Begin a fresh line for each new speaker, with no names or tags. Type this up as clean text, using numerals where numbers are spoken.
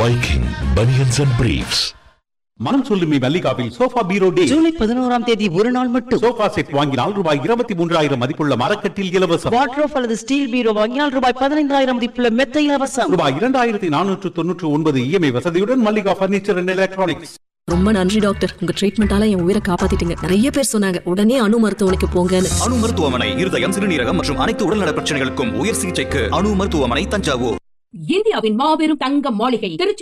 Viking Bunions and Briefs.
மனம் சொல்லுமே மல்லிகாவில் sofa பீரோ டே
ஜூலை 11ஆம் தேதி ஒரு நாள் மட்டும்.
சோஃபா செட் வாங்கினால் ரூபாய் 23,000 மதிப்புள்ள மரக்கட்டில் இலவசம்.
வார்ட்ரோப் அல்லது ஸ்டீல் பீரோ வாங்கினால் ரூபாய் 15,000 மதிப்புள்ள மெத்தை இலவசம்.
ரூபாய் 2,499 இஎம்ஐ வசதியுடன் மல்லிகா பர்னிச்சர் அண்ட் எலக்ட்ரானிக்ஸ்.
ரொம்ப நன்றி டாக்டர், உங்க ட்ரீட்மெண்டால என் உயிரை காப்பாத்திட்டீங்க. நிறைய பேர் சொன்னாங்க உடனே அணு மருத்துவமனைக்கு போங்கன்னு.
அணு மருத்துவமனை இருதயம், சிறுநீரகம் மற்றும் அனைத்து உடல்நல பிரச்சனைகளுக்கும் உயர் சிகிச்சைக்கு அணு மருத்துவமனை, தஞ்சாவூர்.
இந்தியாவின் மாபெரும் தங்க மாளிகை திருச்சி